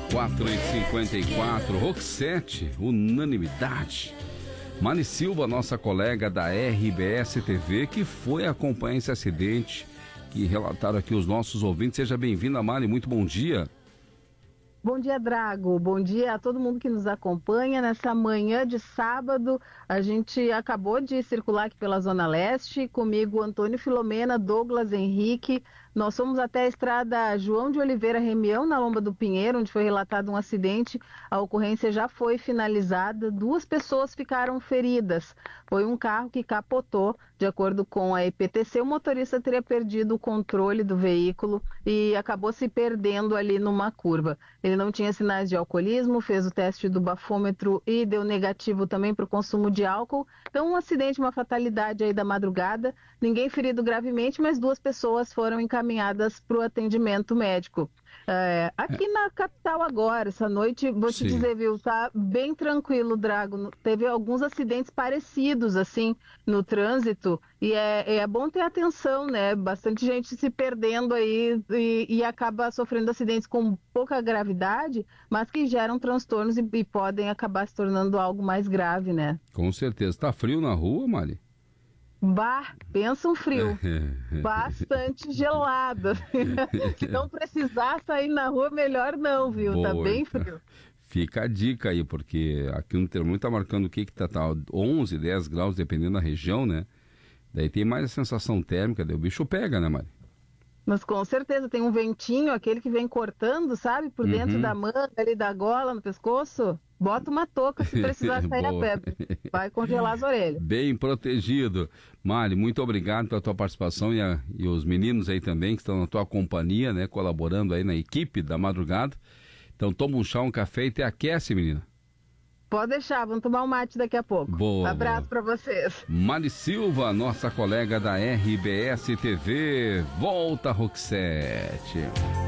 4h54, Roxette, unanimidade. Mali Silva, nossa colega da RBS TV, que foi acompanhar esse acidente, que relataram aqui os nossos ouvintes. Seja bem-vinda, Mali, muito bom dia. Bom dia, Drago. Bom dia a todo mundo que nos acompanha nessa manhã de sábado. A gente acabou de circular aqui pela Zona Leste, comigo Antônio Filomena, Douglas Henrique. Nós fomos até a estrada João de Oliveira Remião, na Lomba do Pinheiro, onde foi relatado um acidente. A ocorrência já foi finalizada, 2 pessoas ficaram feridas. Foi um carro que capotou. De acordo com a EPTC, o motorista teria perdido o controle do veículo e acabou se perdendo ali numa curva. Ele não tinha sinais de alcoolismo, fez o teste do bafômetro e deu negativo também para o consumo de álcool. Então, um acidente, uma fatalidade aí da madrugada. Ninguém ferido gravemente, mas 2 pessoas foram encaminhadas para o atendimento médico. Aqui na capital agora, essa noite, vou te dizer, viu, tá bem tranquilo, Drago. Teve alguns acidentes parecidos, assim, no trânsito, e é bom ter atenção, né? Bastante gente se perdendo aí e acaba sofrendo acidentes com pouca gravidade, mas que geram transtornos e podem acabar se tornando algo mais grave, né? Com certeza. Tá frio na rua, Mari? Pensa um frio, bastante gelado. Se não precisar sair na rua, melhor não, viu? Boa. Tá bem frio. Fica a dica aí, porque aqui no termômetro tá marcando o que tá 11, 10 graus, dependendo da região, né? Daí tem mais a sensação térmica, daí o bicho pega, né, Mari? Mas com certeza tem um ventinho, aquele que vem cortando, sabe? Por dentro da manga, ali da gola, no pescoço. Bota uma touca se precisar sair a pé. Vai congelar as orelhas. Bem protegido. Mari, muito obrigado pela tua participação e os meninos aí também que estão na tua companhia, né? Colaborando aí na equipe da madrugada. Então toma um chá, um café e te aquece, menina. Pode deixar, vamos tomar um mate daqui a pouco. Boa. Abraço pra vocês. Mali Silva, nossa colega da RBS TV. Volta, Roxette.